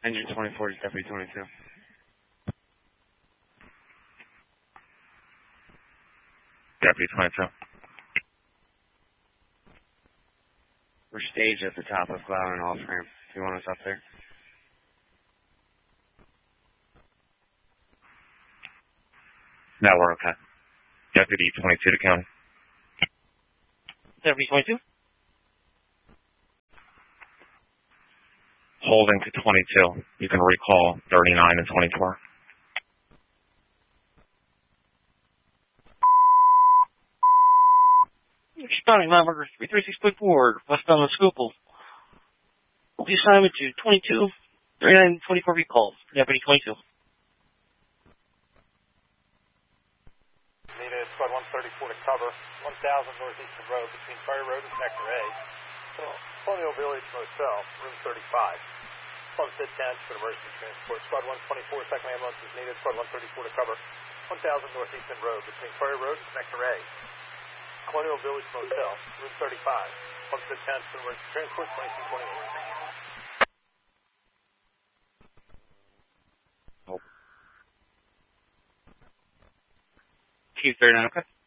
Engine 24 to Deputy 22. Deputy 22. We're staged at the top of Cloud and off ramp. Do you want us up there? No, we're okay. Deputy 22 to county. Deputy 22. Holding to 22. You can recall 39 and 24. Responding line marker 336.4, westbound on Schuylkill. The assignment to 22, 39, 24 recalls. Deputy 22. Needed squad 134 to cover 1000 Northeastern Road between Ferry Road and Sector A. Colonial Village Motel, room 35. Plum Sit 10 for emergency transport. Squad 124, second ambulance is needed. Squad 134 to cover 1000 Northeastern Road between Ferry Road and Sector A. Colonial Village Motel, room 35. Plum Sit 10 for emergency transport, 2228. Q39, okay.